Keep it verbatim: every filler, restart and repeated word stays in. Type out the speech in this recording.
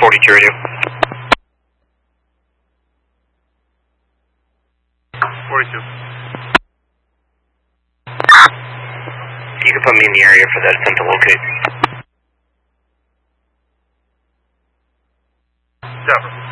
forty-two radio. forty-two. You can put me in the area for that attempt to locate. Seven.